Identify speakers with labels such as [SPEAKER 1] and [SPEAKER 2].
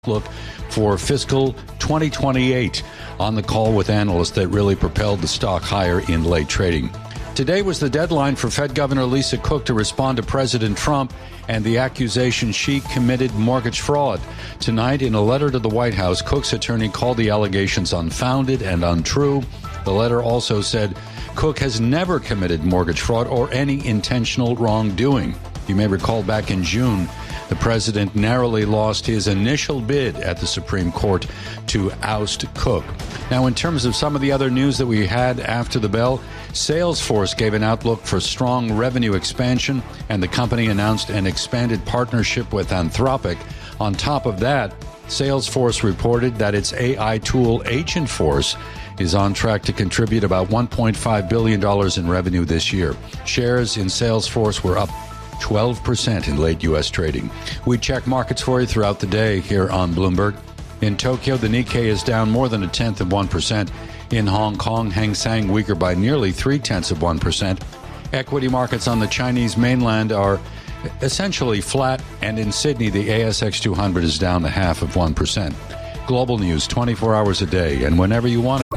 [SPEAKER 1] Look for fiscal 2028 on the call with analysts that really propelled the stock higher in late trading. Today was the deadline for Fed Governor Lisa Cook to respond to President Trump and the accusation she committed mortgage fraud. Tonight, in a letter to the White House, Cook's attorney called the allegations unfounded and untrue. The letter also said Cook has never committed mortgage fraud or any intentional wrongdoing. You may recall back in June, the president narrowly lost his initial bid at the Supreme Court to oust Cook. Now, in terms of some of the other news that we had after the bell, Salesforce gave an outlook for strong revenue expansion, and the company announced an expanded partnership with Anthropic. On top of that, Salesforce reported that its AI tool Agentforce is on track to contribute about $1.5 billion in revenue this year. Shares in Salesforce were up 12% in late U.S. trading. We check markets for you throughout the day here on Bloomberg. In Tokyo, the Nikkei is down more than 0.1%. In Hong Kong, Hang Seng weaker by nearly 0.3%. Equity markets on the Chinese mainland are essentially flat, and in Sydney, the ASX 200 is down 0.5%. Global news 24 hours a day, and whenever you want.